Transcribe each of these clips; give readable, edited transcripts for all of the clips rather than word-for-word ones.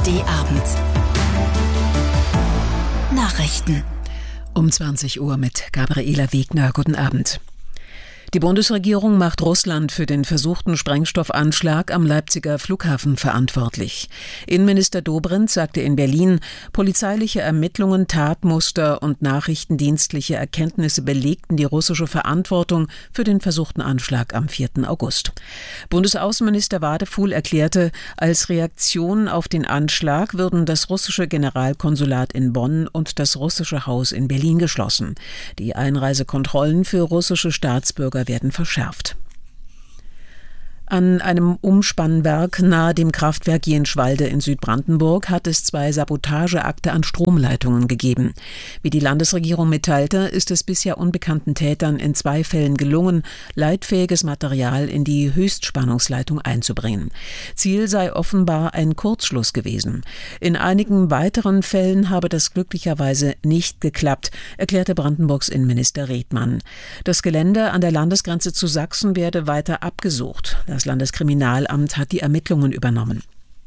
ARD-Abend. Nachrichten. Um 20 Uhr mit Gabriela Wegner. Guten Abend. Die Bundesregierung macht Russland für den versuchten Sprengstoffanschlag am Leipziger Flughafen verantwortlich. Innenminister Dobrindt sagte in Berlin, polizeiliche Ermittlungen, Tatmuster und nachrichtendienstliche Erkenntnisse belegten die russische Verantwortung für den versuchten Anschlag am 4. August. Bundesaußenminister Wadefuhl erklärte, als Reaktion auf den Anschlag würden das russische Generalkonsulat in Bonn und das russische Haus in Berlin geschlossen. Die Einreisekontrollen für russische Staatsbürger werden verschärft. An einem Umspannwerk nahe dem Kraftwerk Jenschwalde in Südbrandenburg hat es 2 Sabotageakte an Stromleitungen gegeben. Wie die Landesregierung mitteilte, ist es bisher unbekannten Tätern in 2 Fällen gelungen, leitfähiges Material in die Höchstspannungsleitung einzubringen. Ziel sei offenbar ein Kurzschluss gewesen. In einigen weiteren Fällen habe das glücklicherweise nicht geklappt, erklärte Brandenburgs Innenminister Redmann. Das Gelände an der Landesgrenze zu Sachsen werde weiter abgesucht. Das Landeskriminalamt hat die Ermittlungen übernommen.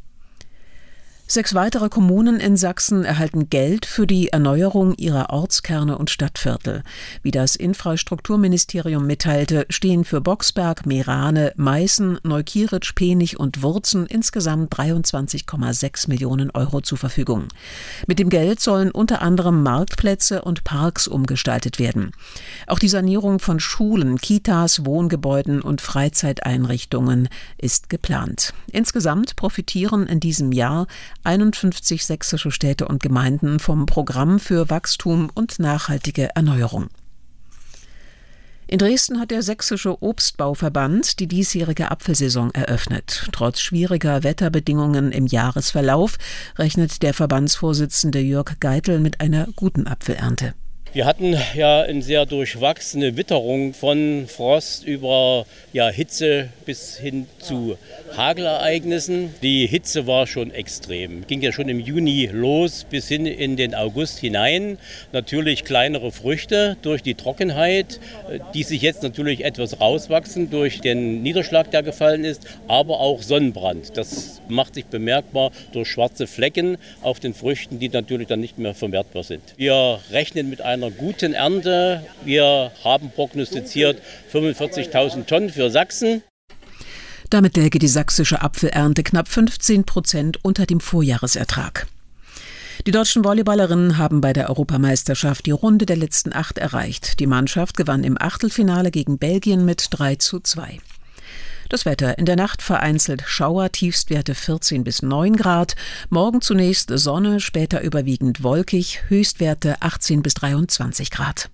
6 weitere Kommunen in Sachsen erhalten Geld für die Erneuerung ihrer Ortskerne und Stadtviertel. Wie das Infrastrukturministerium mitteilte, stehen für Boxberg, Meerane, Meißen, Neukieritz, Penich und Wurzen insgesamt 23,6 Millionen Euro zur Verfügung. Mit dem Geld sollen unter anderem Marktplätze und Parks umgestaltet werden. Auch die Sanierung von Schulen, Kitas, Wohngebäuden und Freizeiteinrichtungen ist geplant. Insgesamt profitieren in diesem Jahr 51 sächsische Städte und Gemeinden vom Programm für Wachstum und nachhaltige Erneuerung. In Dresden hat der Sächsische Obstbauverband die diesjährige Apfelsaison eröffnet. Trotz schwieriger Wetterbedingungen im Jahresverlauf rechnet der Verbandsvorsitzende Jörg Geitel mit einer guten Apfelernte. Wir hatten ja eine sehr durchwachsene Witterung von Frost über Hitze bis hin zu Hagelereignissen. Die Hitze war schon extrem. Ging ja schon im Juni los bis hin in den August hinein. Natürlich kleinere Früchte durch die Trockenheit, die sich jetzt natürlich etwas rauswachsen durch den Niederschlag, der gefallen ist, aber auch Sonnenbrand. Das macht sich bemerkbar durch schwarze Flecken auf den Früchten, die natürlich dann nicht mehr verwertbar sind. Wir rechnen mit einer guten Ernte. Wir haben prognostiziert 45.000 Tonnen für Sachsen. Damit läge die sächsische Apfelernte knapp 15% unter dem Vorjahresertrag. Die deutschen Volleyballerinnen haben bei der Europameisterschaft die Runde der letzten 8 erreicht. Die Mannschaft gewann im Achtelfinale gegen Belgien mit 3:2. Das Wetter: in der Nacht vereinzelt Schauer, Tiefstwerte 14 bis 9 Grad. Morgen zunächst Sonne, später überwiegend wolkig, Höchstwerte 18 bis 23 Grad.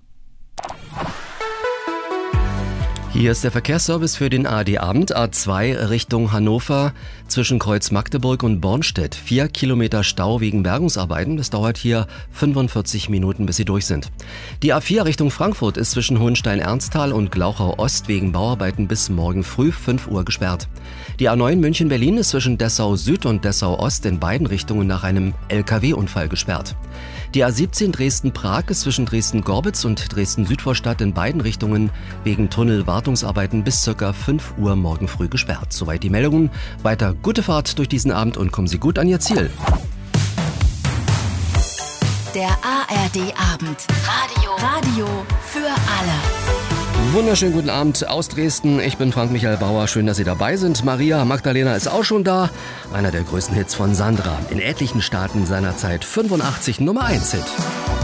Hier ist der Verkehrsservice für den ARD-Abend. A2 Richtung Hannover zwischen Kreuz Magdeburg und Bornstedt. 4 Kilometer Stau wegen Bergungsarbeiten. Das dauert hier 45 Minuten, bis sie durch sind. Die A4 Richtung Frankfurt ist zwischen Hohenstein-Ernsthal und Glauchau-Ost wegen Bauarbeiten bis morgen früh 5 Uhr gesperrt. Die A9 München-Berlin ist zwischen Dessau-Süd und Dessau-Ost in beiden Richtungen nach einem LKW-Unfall gesperrt. Die A17 Dresden-Prag ist zwischen Dresden-Gorbitz und Dresden-Südvorstadt in beiden Richtungen wegen Tunnelwartungsarbeiten bis ca. 5 Uhr morgen früh gesperrt. Soweit die Meldungen. Weiter gute Fahrt durch diesen Abend und kommen Sie gut an Ihr Ziel. Der ARD-Abend. Radio für alle. Wunderschönen guten Abend aus Dresden. Ich bin Frank-Michael Bauer. Schön, dass Sie dabei sind. Maria Magdalena ist auch schon da. Einer der größten Hits von Sandra. In etlichen Staaten seiner Zeit 85 Nummer 1 Hit.